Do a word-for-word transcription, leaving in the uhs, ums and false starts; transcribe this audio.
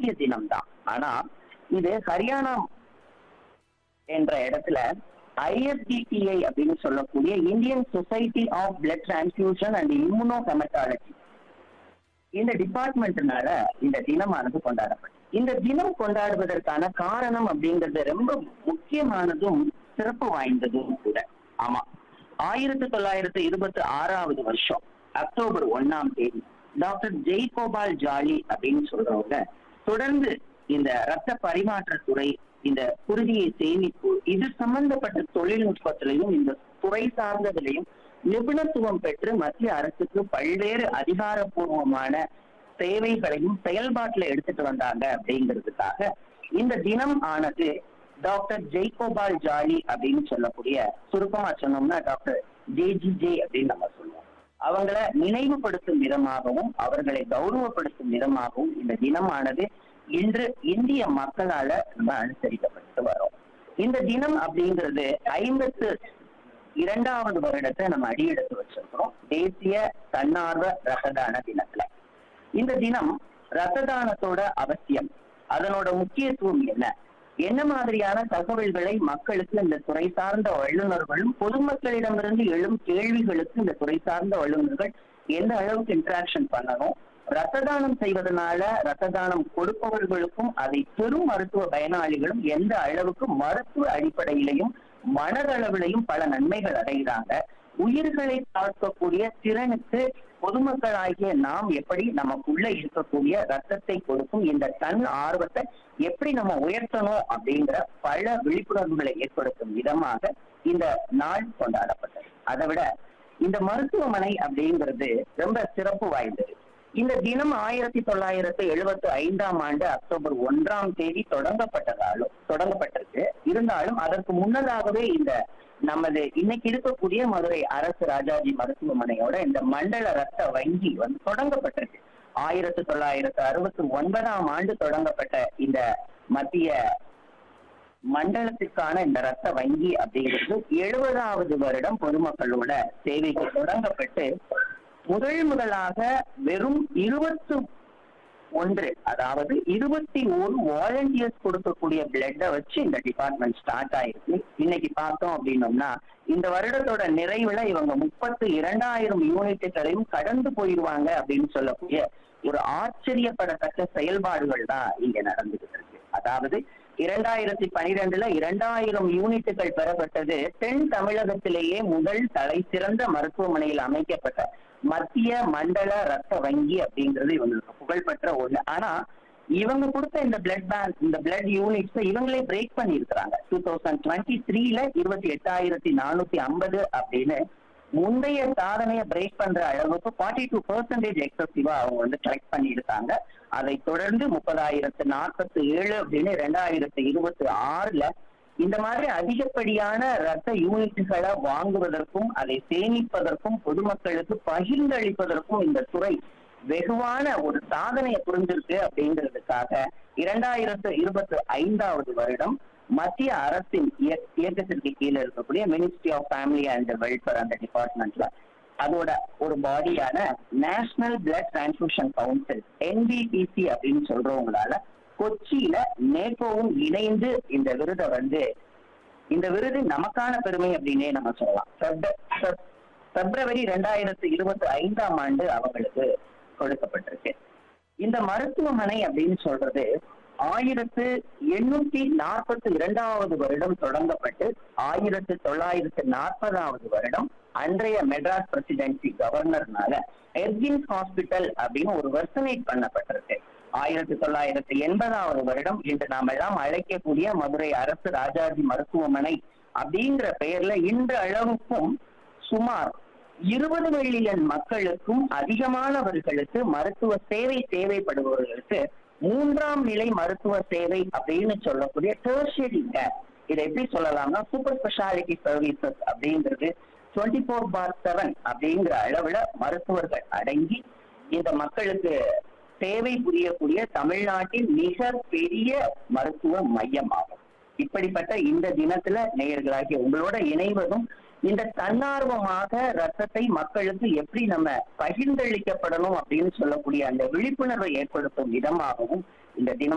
தேசிய தினம் தான். ஆனா இது ஹரியானா என்ற இடத்துல ஐஎஸ்டிடிஐ அப்படின்னு சொல்லக்கூடிய Indian society of blood transfusion and இம்யூனோஹெமட்டாலஜி இந்த டிபார்ட்மெண்ட்னால இந்த தினமானது கொண்டாடப்படும். இந்த தினம் கொண்டாடுவதற்கான காரணம் அப்படிங்கிறது ரொம்ப முக்கியமானதும் சிறப்பு வாய்ந்ததும் கூட. ஆமா, ஆயிரத்தி தொள்ளாயிரத்தி இருபத்தி ஆறாவது வருஷம் அக்டோபர் ஒன்னாம் தேதி டாக்டர் ஜெய்கோபால் ஜாலி அப்படின்னு சொல்றவங்க தொடர்ந்து இந்த ரத்த பரிமாற்றத்துறை, இந்த குருதியை சேமிப்பு, இது சம்பந்தப்பட்ட தொழில்நுட்பத்திலையும் இந்த துறை சார்ந்ததிலையும் நிபுணத்துவம் பெற்று மத்திய அரசுக்கு பல்வேறு அதிகாரப்பூர்வமான சேவைகளையும் செயல்பாட்டுல எடுத்துட்டு வந்தாங்க. அப்படிங்கிறதுக்காக இந்த தினம் ஆனது டாக்டர் ஜெய்கோபால் ஜாலி அப்படின்னு சொல்லக்கூடிய, சுருக்கமா சொன்னோம்னா டாக்டர் ஜேஜிஜே அப்படின்னு நம்ம சொல்லுவோம், அவங்கள நினைவுபடுத்தும் விதமாகவும் அவர்களை கௌரவப்படுத்தும் விதமாகவும் இந்த தினமானது இன்று இந்திய மக்களால நம்ம அனுசரிக்கப்பட்டு வரோம். இந்த தினம் அப்படிங்கிறது ஐம்பத்து இரண்டாவது வருடத்தை நம்ம அடியெடுத்து வச்சிருக்கிறோம் தேசிய தன்னார்வ ரத்ததான தினத்துல. இந்த தினம் ரத்த தானத்தோட அவசியம், அதனோட முக்கியத்துவம் என்ன, என்ன மாதிரியான தகவல்களை மக்களுக்கு இந்த துறை சார்ந்த வல்லுநர்களும் பொதுமக்களிடமிருந்து எழும் கேள்விகளுக்கு இந்த துறை சார்ந்த வல்லுநர்கள் எந்த அளவுக்கு இன்டராக்ஷன் பண்ணணும், ரத்த தானம் செய்வதனால ரத்த தானம் கொடுப்பவர்களுக்கும் அதை பெரும் மருத்துவ பயனாளிகளும் எந்த அளவுக்கு மருத்துவ அடிப்படையிலையும் மனதளவிலையும் பல நன்மைகள் அடைகிறாங்க, உயிர்களை பார்க்கக்கூடிய திறனுக்கு பொதுமக்களாகிய நாம் எப்படி நமக்குள்ள இருக்கக்கூடிய ரத்தத்தை கொடுக்கும் இந்த தன் ஆர்வத்தை எப்படி நம்ம உயர்த்தணும் அப்படிங்கிற பல விழிப்புணர்வுகளை ஏற்படுத்தும் விதமாக இந்த நாள் கொண்டாடப்பட்டது. அதை விட இந்த மருத்துவமனை அப்படிங்கிறது ரொம்ப சிறப்பு வாய்ந்தது. இந்த தினம் ஆயிரத்தி தொள்ளாயிரத்தி எழுபத்தி ஐந்தாம் ஆண்டு அக்டோபர் ஒன்றாம் தேதி தொடங்கப்பட்டதாலும் தொடங்கப்பட்டிருக்கு. இருந்தாலும் அதற்கு முன்னதாகவே இந்த நமது இன்னைக்கு இருக்கக்கூடிய மதுரை அரசு ராஜாஜி மருத்துவமனையோட இந்த மண்டல ரத்த வங்கி வந்து தொடங்கப்பட்டிருக்கு. ஆயிரத்தி தொள்ளாயிரத்தி அறுபத்தி ஒன்பதாம் ஆண்டு தொடங்கப்பட்ட இந்த மத்திய மண்டலத்திற்கான இந்த ரத்த வங்கி அப்படிங்கிறது எழுபதாவது வருடம் பொதுமக்களோட சேவைக்கு தொடங்கப்பட்டு முதல் முதலாக வெறும் இருபத்தி ஒன்று அதாவது இருபத்தி ஒரு வாலண்டியர்ஸ் கொடுக்கக்கூடிய பிளட்டை வச்சு இந்த டிபார்ட்மெண்ட் ஸ்டார்ட் ஆயிருக்கு. இன்னைக்கு பார்த்தோம் அப்படின்னோம்னா இந்த வருடத்தோட நிறைவுல இவங்க முப்பத்தி இரண்டாயிரம் யூனிட்டுகளையும் கடந்து போயிடுவாங்க அப்படின்னு சொல்லக்கூடிய ஒரு ஆச்சரியப்படத்தக்க செயல்பாடுகள் தான் இங்க நடந்துகிட்டு இருக்கு. அதாவது இரண்டாயிரத்தி பனிரெண்டுல இரண்டாயிரம் யூனிட்டுகள் பெறப்பட்டது தென் தமிழகத்திலேயே முதல் தலை சிறந்த மருத்துவமனையில் அமைக்கப்பட்ட மத்திய மண்டல ரத்த வங்கி அப்படிங்கிறது இவங்களுக்கு புகழ்பெற்ற ஒண்ணு. ஆனா இவங்க கொடுத்த இந்த பிளட் பேங்க், இந்த பிளட் யூனிட்ஸ் இவங்களே பிரேக் பண்ணி இருக்கிறாங்க. டூ தௌசண்ட் டுவெண்ட்டி த்ரீல இருபத்தி எட்டாயிரத்தி நானூத்தி ஐம்பது அப்படின்னு முந்தைய சாதனையை பிரேக் பண்ற அளவுக்கு ஃபார்ட்டி டூ பெர்சன்டேஜ் எக்ஸசிவா அவங்க வந்து கலெக்ட் பண்ணி இருக்காங்க. அதை தொடர்ந்து முப்பதாயிரத்து நாற்பத்தி ஏழு அப்படின்னு ரெண்டாயிரத்தி இருபத்தி ஆறுல இந்த மாதிரி அதிகப்படியான ரத்த யூனிட்டுகளை வாங்குவதற்கும் அதை சேமிப்பதற்கும் பொதுமக்களுக்கு பகிர்ந்தளிப்பதற்கும் இந்த துறை வெகுவான ஒரு சாதனையை புரிஞ்சிருக்கு. அப்படிங்கிறதுக்காக இரண்டாயிரத்து இருபத்தி ஐந்தாவது வருடம் மத்திய அரசின் இயக்கத்திற்கு கீழே இருக்கக்கூடிய ministry of family and welfare அந்த டிபார்ட்மெண்ட்ல அதோட ஒரு பாடியான national blood transfusion council NPDC அப்படின்னு சொல்றவங்களால கொச்சியில நேட்டோவும் இணைந்து இந்த விருதை வந்து இந்த விருது நமக்கான பெருமை அப்படின்னே நம்ம சொல்லலாம். பிப்ரவரி ரெண்டாயிரத்தி இருபத்தி ஐந்தாம் ஆண்டு அவங்களுக்கு கொடுக்கப்பட்டிருக்கு. இந்த மருத்துவமனை அப்படின்னு சொல்றது ஆயிரத்து எண்ணூத்தி நாற்பத்தி இரண்டாவது வருடம் தொடங்கப்பட்டு ஆயிரத்தி தொள்ளாயிரத்தி நாற்பதாவது வருடம் அன்றைய மெட்ராஸ் பிரசிடென்சி கவர்னர்னால எர்கின்ஸ் ஹாஸ்பிட்டல் அப்படின்னு ஒரு வெர்சனேட் பண்ணப்பட்டிருக்கு. ஆயிரத்தி தொள்ளாயிரத்தி எண்பதாவது வருடம் இன்று நாம் எல்லாம் அழைக்கக்கூடிய மதுரை அரசு ராஜாஜி மருத்துவமனை அப்படிங்கிற பெயர்ல இன்று அளவுக்கும் சுமார் இருபது மில்லியன் மக்களுக்கும் அதிகமானவர்களுக்கு மருத்துவ சேவை தேவைப்படுபவர்களுக்கு மூன்றாம் நிலை மருத்துவ சேவை அப்படின்னு சொல்லக்கூடிய டெர்ஷியரி கேர், இதை எப்படி சொல்லலாம்னா சூப்பர் ஸ்பெஷாலிட்டி சர்வீசஸ் அப்படிங்கிறது டுவெண்ட்டி ஃபோர் பார் செவன் அப்படிங்கிற அளவுல மருத்துவர்கள் அடங்கி இந்த மக்களுக்கு சேவை புரியக்கூடிய தமிழ்நாட்டின் மிக பெரிய மருத்துவ மையம் ஆகும். இப்படிப்பட்ட இந்த தினத்துல நேயர்களாகிய உங்களோட இணைவதும் இந்த தன்னார்வமாக ரத்தத்தை மக்களுக்கு எப்படி நம்ம பகிர்ந்தளிக்கப்படணும் அப்படின்னு சொல்லக்கூடிய அந்த விழிப்புணர்வை ஏற்படுத்தும் விதமாகவும் இந்த தினம்